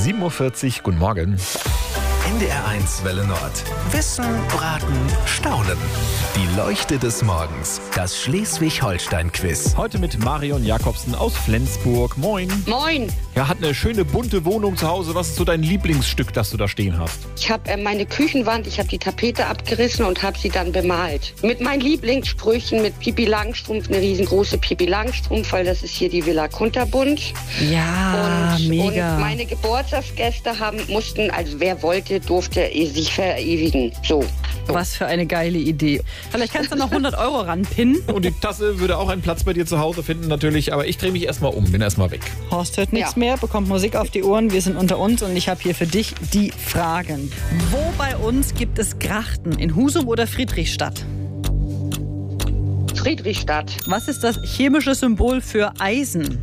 7.40 Uhr, guten Morgen. NDR1 Welle Nord. Wissen, Raten, Staunen. Die Leuchte des Morgens. Das Schleswig-Holstein-Quiz. Heute mit Marion Jakobsen aus Flensburg. Moin. Moin. Ja, hat eine schöne bunte Wohnung zu Hause. Was ist so dein Lieblingsstück, das du da stehen hast? Ich habe meine Küchenwand, ich habe die Tapete abgerissen und habe sie dann bemalt. Mit meinen Lieblingssprüchen, mit Pippi Langstrumpf, eine riesengroße Pippi Langstrumpf, weil das ist hier die Villa Kunterbund. Ja, mega. Und meine Geburtstagsgäste mussten, also wer wollte, durfte sich verewigen. So. Was für eine geile Idee. Vielleicht kannst du noch 100 Euro ranpinnen. Und die Tasse würde auch einen Platz bei dir zu Hause finden natürlich, aber ich drehe mich erstmal um, bin erstmal weg. Horst hört nichts mehr, bekommt Musik auf die Ohren. Wir sind unter uns und ich habe hier für dich die Fragen. Wo bei uns gibt es Grachten? In Husum oder Friedrichstadt? Friedrichstadt. Was ist das chemische Symbol für Eisen?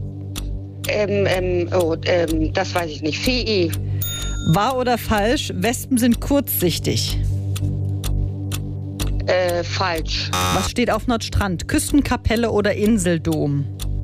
Das weiß ich nicht. Fe. Wahr oder falsch? Wespen sind kurzsichtig. Falsch. Was steht auf Nordstrand? Küstenkapelle oder Inseldom?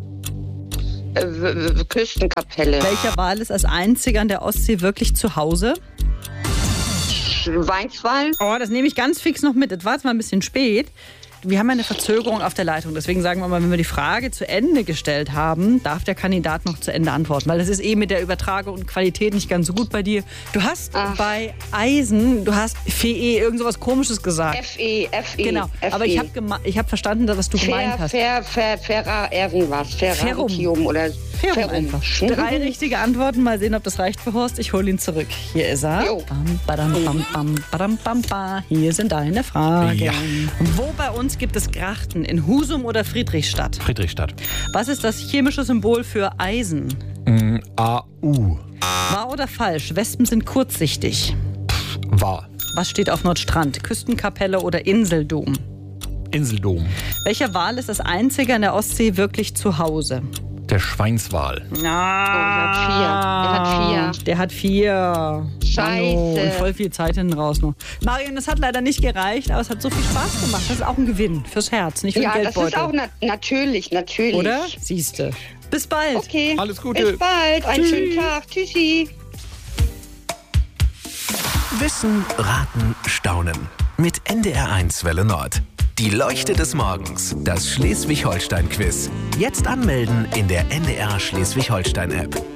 Küstenkapelle. Welcher Wal ist als einziger an der Ostsee wirklich zu Hause? Weinswall. Oh, das nehme ich ganz fix noch mit. Das war jetzt mal ein bisschen spät. Wir haben eine Verzögerung auf der Leitung. Deswegen sagen wir mal, wenn wir die Frage zu Ende gestellt haben, darf der Kandidat noch zu Ende antworten. Weil das ist mit der Übertragung und Qualität nicht ganz so gut bei dir. Du hast bei Eisen, du hast Fe, irgend so was Komisches gesagt. Fe. Genau, aber ich hab verstanden, was du gemeint hast. Ferrarium oder Ferrum einfach. 3 richtige Antworten. Mal sehen, ob das reicht für Horst. Ich hole ihn zurück. Hier ist er. Bam, badam, bam, bam, badam, bam, bam. Hier sind deine Fragen. Ja. Wo bei uns gibt es Grachten? In Husum oder Friedrichstadt? Friedrichstadt. Was ist das chemische Symbol für Eisen? AU. Wahr oder falsch? Wespen sind kurzsichtig. Wahr. Was steht auf Nordstrand? Küstenkapelle oder Inseldom? Inseldom. Welcher Wal ist das einzige an der Ostsee wirklich zu Hause? Der Schweinswal. Der hat 4. Scheiße. Hallo. Und voll viel Zeit hinten raus noch. Marion, das hat leider nicht gereicht, aber es hat so viel Spaß gemacht. Das ist auch ein Gewinn fürs Herz, nicht für den Geldbeutel. Ja, das ist auch natürlich. Oder? Siehste. Bis bald. Okay. Alles Gute. Bis bald. Einen schönen Tag. Tschüssi. Wissen, Raten, Staunen. Mit NDR1 Welle Nord. Die Leuchte des Morgens. Das Schleswig-Holstein-Quiz. Jetzt anmelden in der NDR Schleswig-Holstein-App.